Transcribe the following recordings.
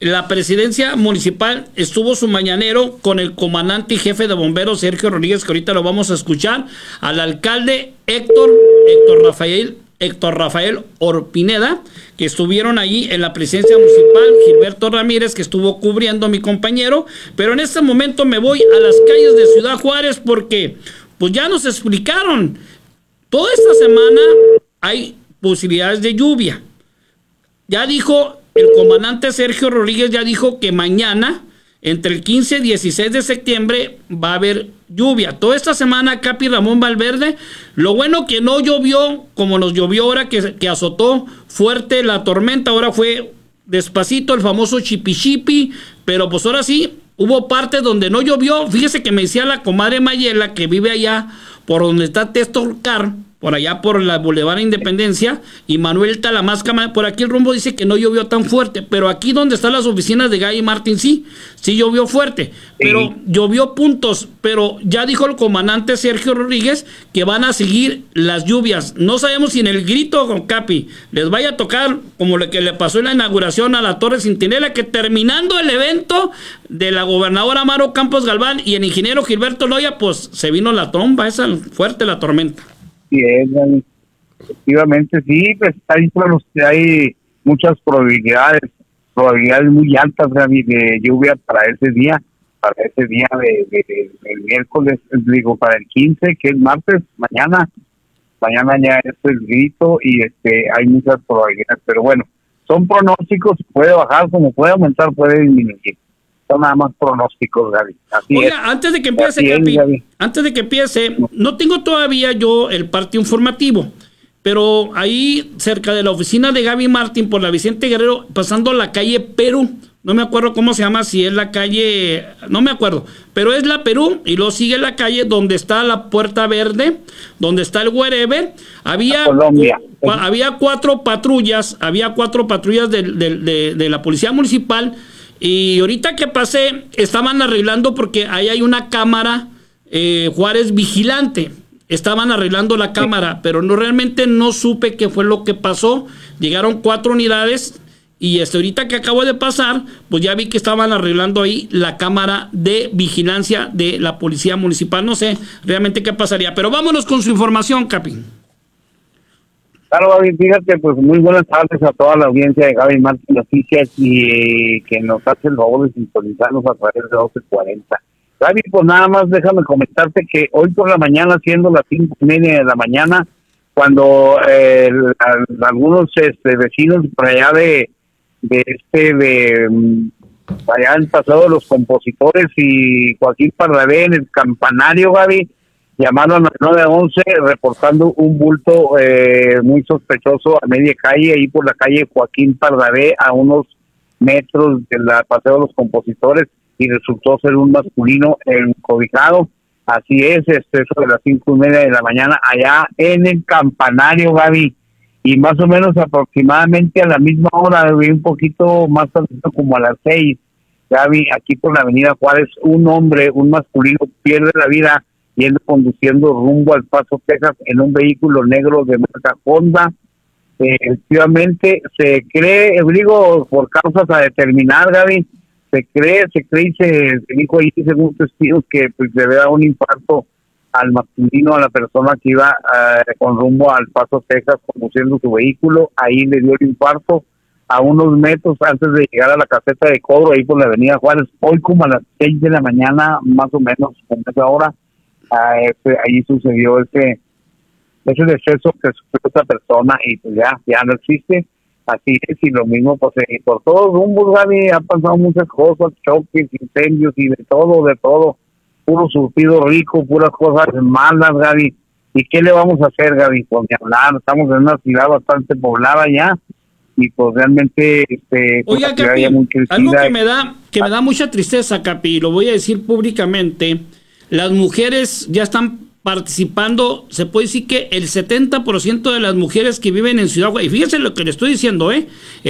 la presidencia municipal estuvo su mañanero con el comandante y jefe de bomberos Sergio Rodríguez, que ahorita lo vamos a escuchar, al alcalde Héctor Rafael Orpineda, que estuvieron allí en la presidencia municipal, Gilberto Ramírez, que estuvo cubriendo a mi compañero, pero en este momento me voy a las calles de Ciudad Juárez porque pues ya nos explicaron, toda esta semana hay posibilidades de lluvia. Ya dijo el comandante Sergio Rodríguez, ya dijo que mañana, entre el 15 y 16 de septiembre, va a haber lluvia. Toda esta semana, Capi Ramón Valverde, lo bueno que no llovió como nos llovió ahora, que azotó fuerte la tormenta. Ahora fue despacito, el famoso chipi, pero pues ahora sí, hubo partes donde no llovió. Fíjese que me decía la comadre Mayela, que vive allá por donde está Testorcar, por allá por la Boulevard Independencia, y Manuel Talamasca, por aquí el rumbo dice que no llovió tan fuerte, pero aquí donde están las oficinas de Gaby Martín, sí llovió fuerte, pero llovió puntos, pero ya dijo el comandante Sergio Rodríguez que van a seguir las lluvias. No sabemos si en el grito, con Capi, les vaya a tocar como lo que le pasó en la inauguración a la Torre Centinela, que terminando el evento de la gobernadora Amaro Campos Galván y el ingeniero Gilberto Loya, pues se vino la tromba, esa fuerte la tormenta. Efectivamente, sí, pues hay muchas probabilidades muy altas de lluvia para ese día del miércoles, digo, para el 15, que es martes, mañana ya es el grito y hay muchas probabilidades, pero bueno, son pronósticos, puede bajar como puede aumentar, puede disminuir. Son nada más pronósticos, Gaby. Oiga, antes de que empiece, Capi, no tengo todavía yo el parte informativo, pero ahí cerca de la oficina de Gaby Martín, por la Vicente Guerrero, pasando la calle Perú, no me acuerdo cómo se llama, si es la calle, no me acuerdo, pero es la Perú, y luego sigue la calle donde está la Puerta Verde, donde está el Wherever. Había 4 patrullas, de la policía municipal. Y ahorita que pasé, estaban arreglando porque ahí hay una cámara Juárez vigilante. Estaban arreglando la cámara, pero realmente no supe qué fue lo que pasó. Llegaron 4 unidades y ahorita que acabo de pasar, pues ya vi que estaban arreglando ahí la cámara de vigilancia de la policía municipal. No sé realmente qué pasaría, pero vámonos con su información, Capi. Claro, Gaby, fíjate, pues muy buenas tardes a toda la audiencia de Gaby Martín Noticias y que nos hace el favor de sintonizarnos a través de 1240. Gaby, pues nada más déjame comentarte que hoy por la mañana, siendo las 5:30 de la mañana, cuando algunos vecinos por allá de allá en Paseo de los Compositores y Joaquín Pardavé en el Campanario, Gaby, llamaron al 911 reportando un bulto muy sospechoso a media calle, ahí por la calle Joaquín Pardavé, a unos metros de la Paseo de los Compositores, y resultó ser un masculino encobijado. Así es, eso de las 5:30 de la mañana, allá en el Campanario, Gaby, y más o menos aproximadamente a la misma hora, un poquito más tarde, como a las 6, Gaby, aquí por la avenida Juárez, un masculino, pierde la vida conduciendo rumbo al Paso, Texas, en un vehículo negro de marca Honda. Efectivamente, se cree, digo, por causas a determinar, Gaby, se cree y se dijo ahí, según testigos, que pues le da un infarto al masculino, a la persona que iba con rumbo al Paso, Texas, conduciendo su vehículo. Ahí le dio el infarto a unos metros antes de llegar a la caseta de cobro, ahí por la avenida Juárez, hoy como a las 6 de la mañana, más o menos, como esa hora. Ahí sucedió ese deceso que sufrió esta persona y pues ya no existe. Así es, y lo mismo pues por todos rumbos, Gaby, han pasado muchas cosas, choques, incendios y de todo, puro surtido rico, puras cosas malas, Gaby. ¿Y qué le vamos a hacer, Gaby? Pues ni hablar, estamos en una ciudad bastante poblada ya, y pues realmente oiga, Capi, algo que me da mucha tristeza, Capi, lo voy a decir públicamente. Las mujeres ya están participando, se puede decir que el 70% de las mujeres que viven en Ciudad Juárez, y fíjense lo que le estoy diciendo, el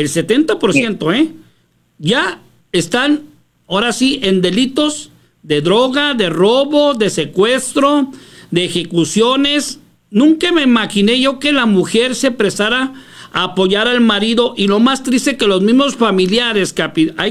70%, ya están, ahora sí, en delitos de droga, de robo, de secuestro, de ejecuciones. Nunca me imaginé yo que la mujer se prestara a apoyar al marido, y lo más triste que los mismos familiares, Capi, hay